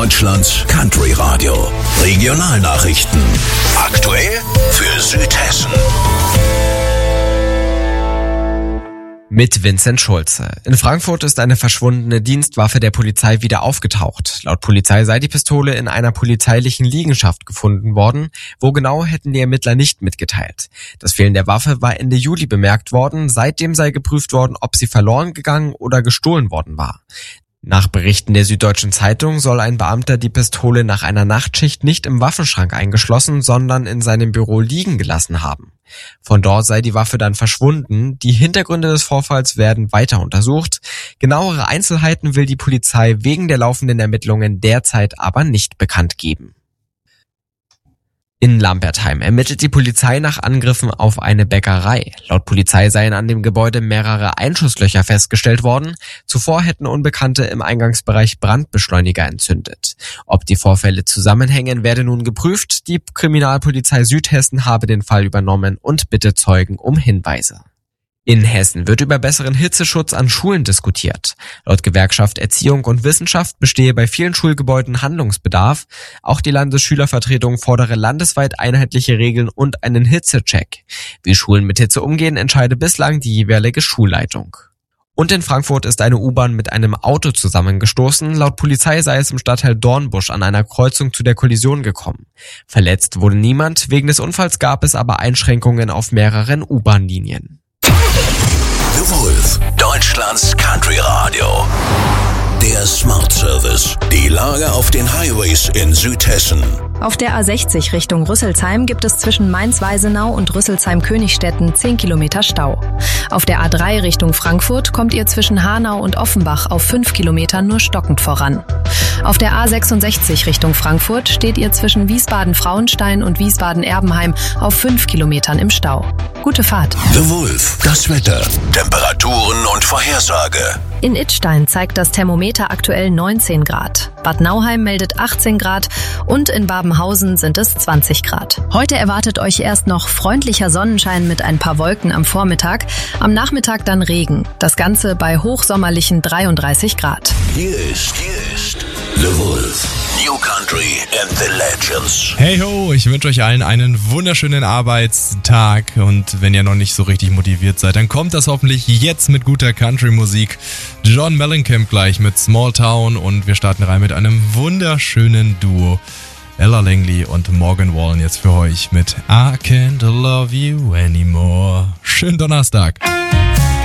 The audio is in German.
Deutschlands Country Radio. Regionalnachrichten. Aktuell für Südhessen. Mit Vincent Schulze. In Frankfurt ist eine verschwundene Dienstwaffe der Polizei wieder aufgetaucht. Laut Polizei sei die Pistole in einer polizeilichen Liegenschaft gefunden worden. Wo genau, hätten die Ermittler nicht mitgeteilt. Das Fehlen der Waffe war Ende Juli bemerkt worden. Seitdem sei geprüft worden, ob sie verloren gegangen oder gestohlen worden war. Nach Berichten der Süddeutschen Zeitung soll ein Beamter die Pistole nach einer Nachtschicht nicht im Waffenschrank eingeschlossen, sondern in seinem Büro liegen gelassen haben. Von dort sei die Waffe dann verschwunden. Die Hintergründe des Vorfalls werden weiter untersucht. Genauere Einzelheiten will die Polizei wegen der laufenden Ermittlungen derzeit aber nicht bekannt geben. In Lampertheim ermittelt die Polizei nach Angriffen auf eine Bäckerei. Laut Polizei seien an dem Gebäude mehrere Einschusslöcher festgestellt worden. Zuvor hätten Unbekannte im Eingangsbereich Brandbeschleuniger entzündet. Ob die Vorfälle zusammenhängen, werde nun geprüft. Die Kriminalpolizei Südhessen habe den Fall übernommen und bitte Zeugen um Hinweise. In Hessen wird über besseren Hitzeschutz an Schulen diskutiert. Laut Gewerkschaft Erziehung und Wissenschaft bestehe bei vielen Schulgebäuden Handlungsbedarf. Auch die Landesschülervertretung fordere landesweit einheitliche Regeln und einen Hitzecheck. Wie Schulen mit Hitze umgehen, entscheide bislang die jeweilige Schulleitung. Und in Frankfurt ist eine U-Bahn mit einem Auto zusammengestoßen. Laut Polizei sei es im Stadtteil Dornbusch an einer Kreuzung zu der Kollision gekommen. Verletzt wurde niemand. Wegen des Unfalls gab es aber Einschränkungen auf mehreren U-Bahn-Linien. The Wolf, Deutschlands Country Radio. Der Smart Service. Die Lage auf den Highways in Südhessen. Auf der A60 Richtung Rüsselsheim gibt es zwischen Mainz-Weisenau und Rüsselsheim-Königstetten 10 Kilometer Stau. Auf der A3 Richtung Frankfurt kommt ihr zwischen Hanau und Offenbach auf 5 Kilometern nur stockend voran. Auf der A66 Richtung Frankfurt steht ihr zwischen Wiesbaden-Frauenstein und Wiesbaden-Erbenheim auf 5 Kilometern im Stau. Gute Fahrt. The Wolf, das Wetter, Temperaturen und Vorhersage. In Idstein zeigt das Thermometer aktuell 19 Grad. Bad Nauheim meldet 18 Grad und in Babenhausen sind es 20 Grad. Heute erwartet euch erst noch freundlicher Sonnenschein mit ein paar Wolken am Vormittag, am Nachmittag dann Regen. Das Ganze bei hochsommerlichen 33 Grad. Hier ist The Wolf. New Country and the Legends. Hey ho, ich wünsche euch allen einen wunderschönen Arbeitstag und wenn ihr noch nicht so richtig motiviert seid, dann kommt das hoffentlich jetzt mit guter Country-Musik. John Mellencamp gleich mit Small Town und wir starten rein mit einem wunderschönen Duo. Ella Langley und Morgan Wallen jetzt für euch mit I Can't Love You Anymore. Schönen Donnerstag.